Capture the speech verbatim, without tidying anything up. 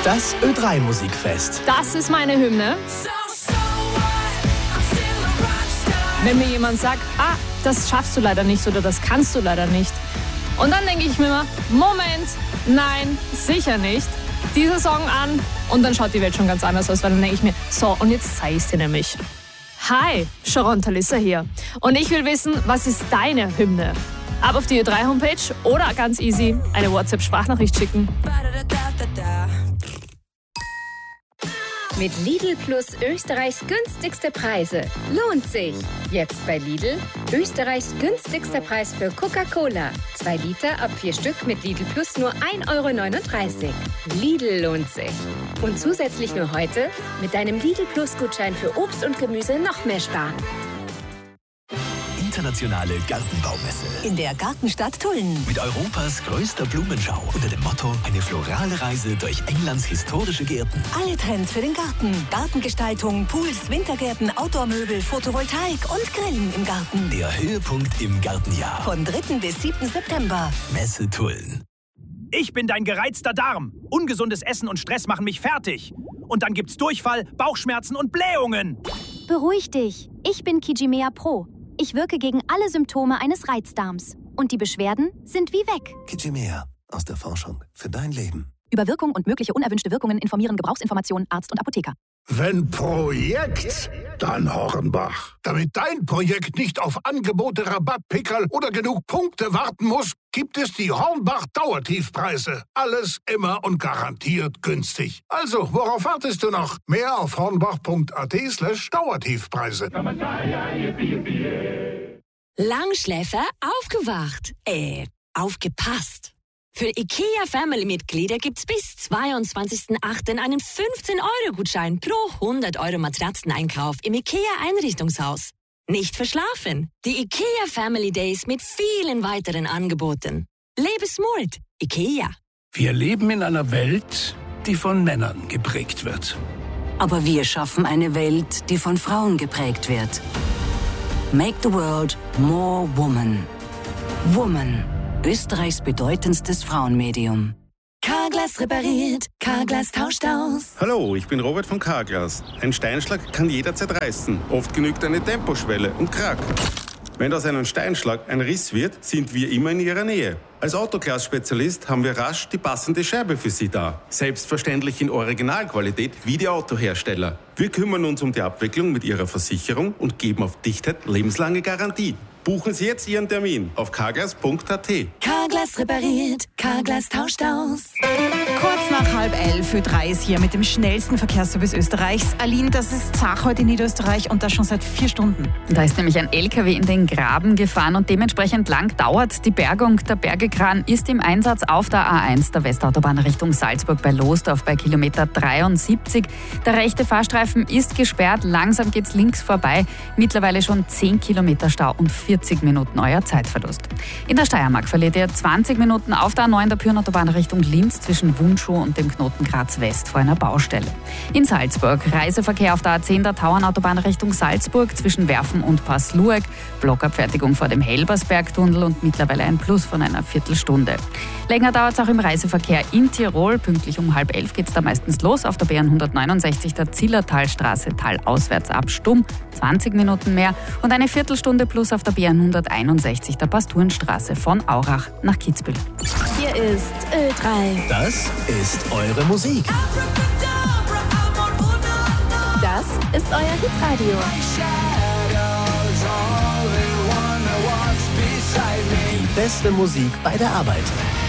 Das Ö drei Musikfest. Das ist meine Hymne. Wenn mir jemand sagt, ah, das schaffst du leider nicht oder das kannst du leider nicht. Und dann denke ich mir immer, Moment, nein, sicher nicht. Dieser Song an und dann schaut die Welt schon ganz anders aus, weil dann denke ich mir, so, und jetzt zeige ich dir nämlich. Hi, Sharon Talissa hier. Und ich will wissen, was ist deine Hymne? Ab auf die Ö drei Homepage oder ganz easy eine WhatsApp-Sprachnachricht schicken. Mit Lidl Plus Österreichs günstigste Preise. Lohnt sich. Jetzt bei Lidl Österreichs günstigster Preis für Coca-Cola. Zwei Liter ab vier Stück mit Lidl Plus nur ein Euro neununddreißig. Lidl lohnt sich. Und zusätzlich nur heute mit deinem Lidl Plus Gutschein für Obst und Gemüse noch mehr sparen. Internationale Gartenbaumesse. In der Gartenstadt Tulln. Mit Europas größter Blumenschau unter dem Motto eine florale Reise durch Englands historische Gärten. Alle Trends für den Garten. Gartengestaltung, Pools, Wintergärten, Outdoor-Möbel, Photovoltaik und Grillen im Garten. Der Höhepunkt im Gartenjahr. Von dritten bis siebten September. Messe Tulln. Ich bin dein gereizter Darm. Ungesundes Essen und Stress machen mich fertig. Und dann gibt's Durchfall, Bauchschmerzen und Blähungen. Beruhig dich. Ich bin Kijimea Pro. Ich wirke gegen alle Symptome eines Reizdarms. Und die Beschwerden sind wie weg. Kijimea, aus der Forschung für dein Leben. Über Wirkung und mögliche unerwünschte Wirkungen informieren Gebrauchsinformationen Arzt und Apotheker. Wenn Projekt, dann Hornbach. Damit dein Projekt nicht auf Angebote, Rabattpickerl oder genug Punkte warten muss, gibt es die Hornbach Dauertiefpreise. Alles immer und garantiert günstig. Also, worauf wartest du noch? Mehr auf hornbach.at slash Dauertiefpreise. Langschläfer aufgewacht. Äh, aufgepasst. Für IKEA-Family-Mitglieder gibt's bis zweiundzwanzigsten achten einen fünfzehn Euro Gutschein pro hundert Euro Matratzeneinkauf im IKEA-Einrichtungshaus. Nicht verschlafen. Die IKEA Family Days mit vielen weiteren Angeboten. Lebe smart. IKEA. Wir leben in einer Welt, die von Männern geprägt wird. Aber wir schaffen eine Welt, die von Frauen geprägt wird. Make the world more woman. Woman. Österreichs bedeutendstes Frauenmedium. Carglass repariert, Carglass tauscht aus. Hallo, ich bin Robert von Carglass. Ein Steinschlag kann jederzeit reißen. Oft genügt eine Temposchwelle und krack. Wenn aus einem Steinschlag ein Riss wird, sind wir immer in Ihrer Nähe. Als Autoglas-Spezialist haben wir rasch die passende Scheibe für Sie da. Selbstverständlich in Originalqualität wie die Autohersteller. Wir kümmern uns um die Abwicklung mit Ihrer Versicherung und geben auf Dichtheit lebenslange Garantie. Buchen Sie jetzt Ihren Termin auf carglass punkt a t. Carglass repariert, Carglass tauscht aus. Kurz nach halb elf, Ö drei ist hier mit dem schnellsten Verkehrsservice Österreichs. Aline, das ist Zach heute in Niederösterreich und das schon seit vier Stunden. Da ist nämlich ein L K W in den Graben gefahren und dementsprechend lang dauert die Bergung. Der Bergekran ist im Einsatz auf der A eins, der Westautobahn Richtung Salzburg bei Losdorf bei Kilometer dreiundsiebzig. Der rechte Fahrstreifen ist gesperrt, langsam geht's links vorbei. Mittlerweile schon zehn Kilometer Stau und vierzig Minuten euer Zeitverlust. In der Steiermark verliert ihr zwanzig Minuten auf der A neun der Pyrnenautobahn Richtung Linz zwischen Wunschow und dem Knoten Graz West vor einer Baustelle. In Salzburg Reiseverkehr auf der A zehn der Tauernautobahn Richtung Salzburg zwischen Werfen und Passlueck, Blockabfertigung vor dem Helbersbergtunnel und mittlerweile ein Plus von einer Viertelstunde. Länger dauert es auch im Reiseverkehr in Tirol. Pünktlich um halb elf geht es da meistens los. Auf der B hundertneunundsechzig der Zillertalstraße talauswärts ab Stumm, zwanzig Minuten mehr und eine Viertelstunde plus auf der B hunderteinundsechzig der Pasturenstraße von Aurach nach Kitzbühel. Hier ist Ö drei. Das ist eure Musik. Das ist euer Hitradio. Die beste Musik bei der Arbeit.